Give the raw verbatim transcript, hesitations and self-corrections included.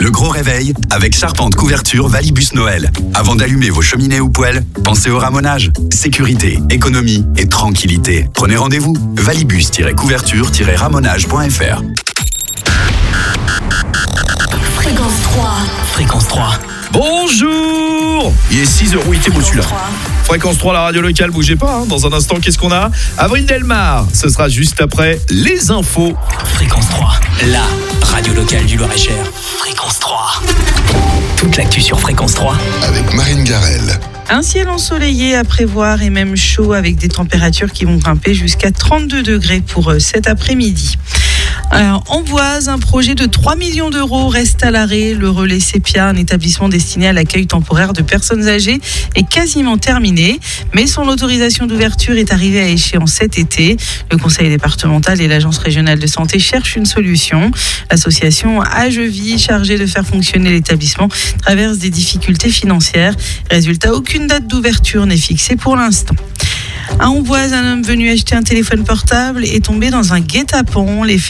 Le gros réveil avec Charpente Couverture Valibus Noël. Avant d'allumer vos cheminées ou poêles, pensez au ramonage. Sécurité, économie et tranquillité. Prenez rendez-vous. valibus-couverture-ramonage point f r. Fréquence trois. Fréquence trois. Bonjour. Il est six heures, oui, t'es beau celui-là. Fréquence trois, la radio locale, bougez pas, hein. Dans un instant, qu'est-ce qu'on a? Avril Delmar, ce sera juste après les infos. Fréquence trois, la radio locale du Loir-et-Cher. Fréquence trois. Toute l'actu sur Fréquence trois. Avec Marine Garel. Un ciel ensoleillé à prévoir et même chaud avec des températures qui vont grimper jusqu'à trente-deux degrés pour cet après-midi. Alors, Amboise, un projet de trois millions d'euros reste à l'arrêt. Le relais Sepia, un établissement destiné à l'accueil temporaire de personnes âgées, est quasiment terminé. Mais son autorisation d'ouverture est arrivée à échéance cet été. Le conseil départemental et l'agence régionale de santé cherchent une solution. L'association Agevie, chargée de faire fonctionner l'établissement, traverse des difficultés financières. Résultat, aucune date d'ouverture n'est fixée pour l'instant. À Amboise, un homme venu acheter un téléphone portable est tombé dans un guet-apens. Les